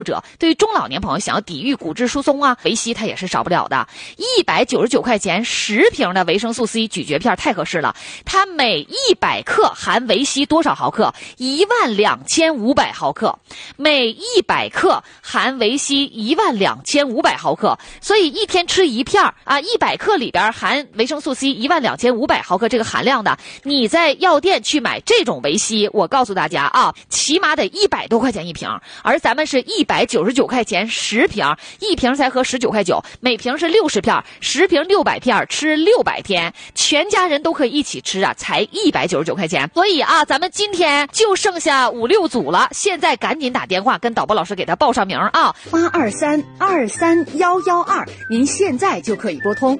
者，对于中老年朋友想要抵御骨质疏松啊，维 C 它也是少不了的。199块钱10瓶的维生素 C 咀嚼片太合适了，它每100克含维 C 多少毫克？12500毫克，每100克含维 C 12500毫克，所以一天吃一片啊，100克里边含维生素 C 12500毫克这个含量的，你在药店去买这种维 C，我告诉大家啊，起码得100多块钱一瓶，而咱们是199块钱10瓶，一瓶才合19块9，每瓶是60片，10瓶600片，吃600天，全家人都可以一起吃啊，才199块钱。所以啊，咱们今天就剩下5、6组了，现在赶紧打电话跟导播老师给他报上名啊 ，823-23112，您现在就可以拨通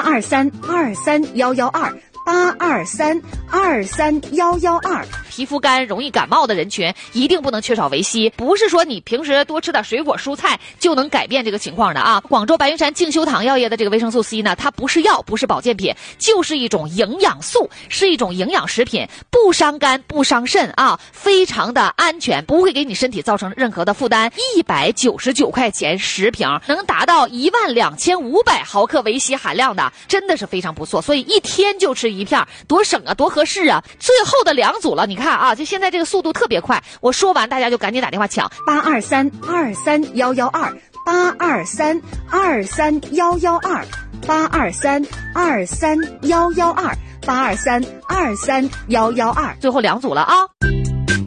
823-23112，823-23112。 皮肤干容易感冒的人群一定不能缺少维 C， 不是说你平时多吃点水果蔬菜就能改变这个情况的啊。广州白云山静修堂药业的这个维生素 C 呢，它不是药，不是保健品，就是一种营养素，是一种营养食品，不伤肝不伤肾啊，非常的安全，不会给你身体造成任何的负担。199块钱10瓶，能达到12500毫克维 C 含量的，真的是非常不错。所以一天就吃一片，多省啊，多合适啊。最后的2组了，你看啊，就现在这个速度特别快，我说完大家就赶紧打电话抢 ，823-23112，823-23112，823-23112，823-23112，最后2组了啊。